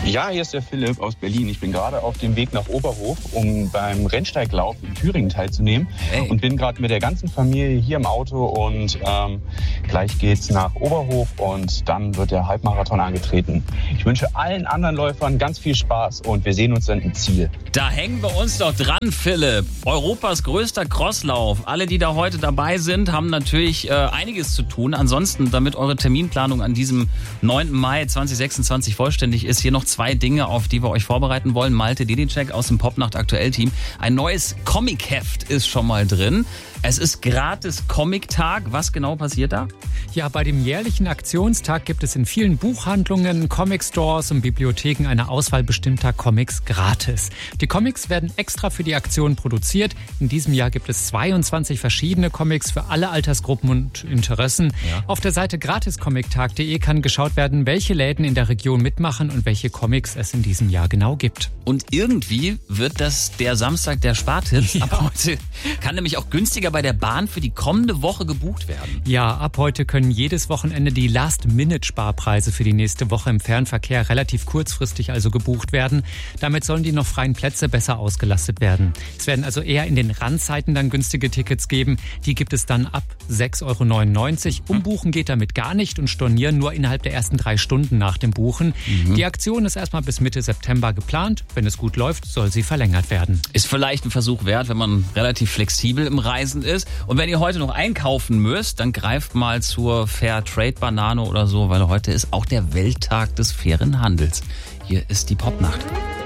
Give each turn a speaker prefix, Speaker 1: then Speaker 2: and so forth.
Speaker 1: Ja, hier ist der Philipp aus Berlin. Ich bin gerade auf dem Weg nach Oberhof, um beim Rennsteiglauf in Thüringen teilzunehmen.
Speaker 2: Hey.
Speaker 1: Und bin gerade mit der ganzen Familie hier im Auto und gleich geht's nach Oberhof und dann wird der Halbmarathon angetreten. Ich wünsche allen anderen Läufern ganz viel Spaß und wir sehen uns dann im Ziel.
Speaker 2: Da hängen wir uns doch dran, Philipp. Europas größter Crosslauf. Alle, die da heute dabei sind, haben natürlich einiges zu tun. Ansonsten, damit eure Terminplanung an diesem 9. Mai 2026 vollständig ist, hier noch 2 Dinge, auf die wir euch vorbereiten wollen. Malte Dedicek aus dem Popnacht Aktuell-Team. Ein neues Comic-Heft ist schon mal drin. Es ist gratis Comic-Tag. Was genau passiert da?
Speaker 3: Ja, bei dem jährlichen Aktionstag gibt es in vielen Buchhandlungen, Comic-Stores und Bibliotheken eine Auswahl bestimmter Comics gratis. Die Comics werden extra für die Aktion produziert. In diesem Jahr gibt es 22 verschiedene Comics für alle Altersgruppen und Interessen.
Speaker 2: Ja.
Speaker 3: Auf der Seite gratiscomic-tag.de kann geschaut werden, welche Läden in der Region mitmachen und welche Comics es in diesem Jahr genau gibt.
Speaker 2: Und irgendwie wird das der Samstag der Spartipps.
Speaker 3: Ja.
Speaker 2: Ab heute kann nämlich auch günstiger bei der Bahn für die kommende Woche gebucht werden.
Speaker 3: Ja, ab heute können jedes Wochenende die Last-Minute-Sparpreise für die nächste Woche im Fernverkehr relativ kurzfristig also gebucht werden. Damit sollen die noch freien Plätze besser ausgelastet werden. Es werden also eher in den Randzeiten dann günstige Tickets geben. Die gibt es dann ab 6,99 €. Umbuchen geht damit gar nicht und stornieren nur innerhalb der ersten 3 Stunden nach dem Buchen. Die Aktion ist erstmal bis Mitte September geplant. Wenn es gut läuft, soll sie verlängert werden.
Speaker 2: Ist vielleicht ein Versuch wert, wenn man relativ flexibel im Reisen ist. Und wenn ihr heute noch einkaufen müsst, dann greift mal zur Fairtrade-Banane oder so, weil heute ist auch der Welttag des fairen Handels. Hier ist die Popnacht.